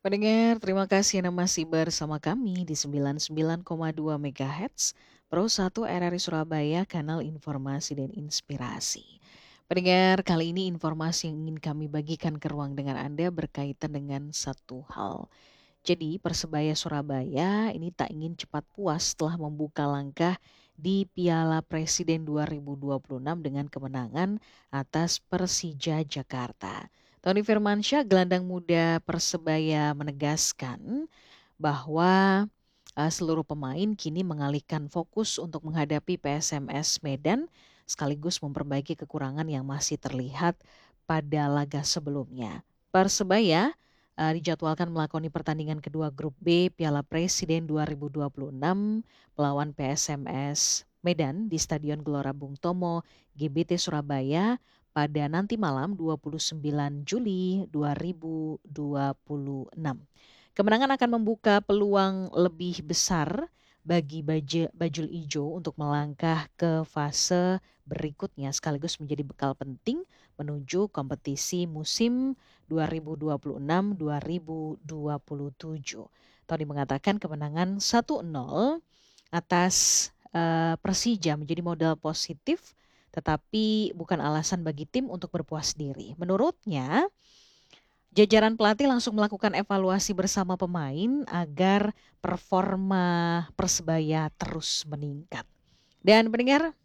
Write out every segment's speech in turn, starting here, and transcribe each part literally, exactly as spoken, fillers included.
Pendengar, terima kasih Anda masih bersama kami di sembilan puluh sembilan koma dua MHz Pro satu R R I Surabaya, kanal informasi dan inspirasi. Pendengar, kali ini informasi yang ingin kami bagikan ke ruang dengar Anda berkaitan dengan satu hal. Jadi Persebaya Surabaya ini tak ingin cepat puas setelah membuka langkah di Piala Presiden dua ribu dua puluh enam dengan kemenangan atas Persija Jakarta. Tony Firmansyah, gelandang muda Persebaya, menegaskan bahwa uh, seluruh pemain kini mengalihkan fokus untuk menghadapi P S M S Medan sekaligus memperbaiki kekurangan yang masih terlihat pada laga sebelumnya. Persebaya uh, dijadwalkan melakoni pertandingan kedua grup B Piala Presiden dua ribu dua puluh enam melawan P S M S Medan di Stadion Gelora Bung Tomo, G B T Surabaya pada nanti malam dua puluh sembilan Juli dua ribu dua puluh enam. Kemenangan akan membuka peluang lebih besar bagi Baje- Bajul Ijo untuk melangkah ke fase berikutnya sekaligus menjadi bekal penting menuju kompetisi musim dua ribu dua puluh enam dua ribu dua puluh tujuh. Tony mengatakan kemenangan satu nol atas eh, Persija menjadi modal positif tetapi bukan alasan bagi tim untuk berpuas diri. Menurutnya, jajaran pelatih langsung melakukan evaluasi bersama pemain agar performa Persebaya terus meningkat. Dan pendengar,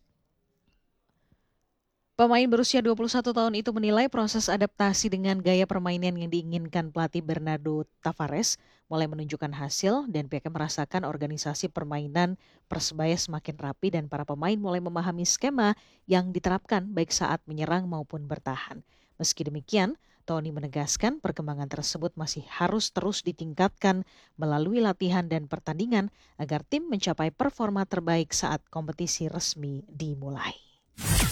pemain berusia dua puluh satu tahun itu menilai proses adaptasi dengan gaya permainan yang diinginkan pelatih Bernardo Tavares mulai menunjukkan hasil dan pihaknya merasakan organisasi permainan Persebaya semakin rapi dan para pemain mulai memahami skema yang diterapkan baik saat menyerang maupun bertahan. Meski demikian, Tony menegaskan perkembangan tersebut masih harus terus ditingkatkan melalui latihan dan pertandingan agar tim mencapai performa terbaik saat kompetisi resmi dimulai.